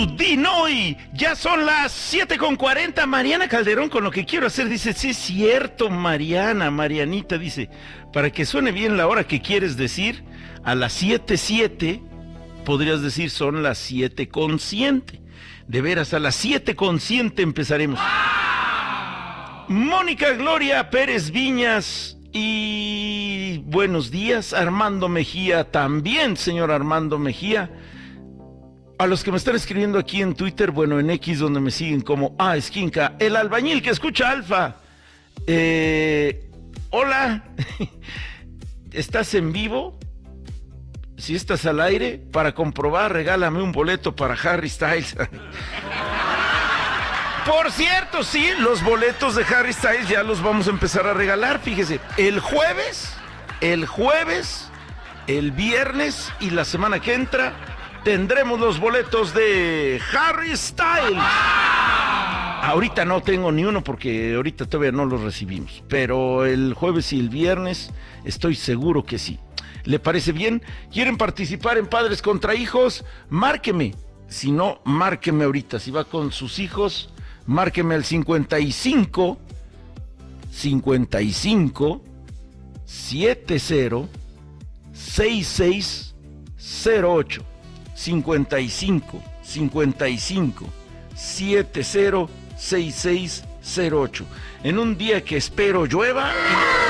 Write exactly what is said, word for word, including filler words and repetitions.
Dinoy. Ya son las siete con cuarenta. Mariana Calderón con lo que quiero hacer dice, sí es cierto, Mariana, Marianita dice, para que suene bien la hora que quieres decir, a las siete siete podrías decir son las siete consciente. De veras, a las siete consciente empezaremos. Mónica Gloria Pérez Viñas y buenos días, Armando Mejía también, señor Armando Mejía. A los que me están escribiendo aquí en Twitter, bueno, en X, donde me siguen como Ah, Esquinca, el albañil que escucha Alfa. Eh, hola, ¿estás en vivo? Si estás al aire, para comprobar, regálame un boleto para Harry Styles. Por cierto, sí, los boletos de Harry Styles ya los vamos a empezar a regalar, fíjese, el jueves, el jueves, el viernes y la semana que entra tendremos los boletos de Harry Styles. Ahorita no tengo ni uno porque ahorita todavía no los recibimos, pero el jueves y el viernes estoy seguro que sí. ¿Le parece bien? ¿Quieren participar en Padres contra Hijos? Márqueme. Si no, márqueme ahorita. Si va con sus hijos, márqueme al cincuenta y cinco, cincuenta y cinco, setenta, sesenta y seis cero ocho. cincuenta y cinco, cincuenta y cinco, setenta, sesenta y seis cero ocho. En un día que espero llueva... Y...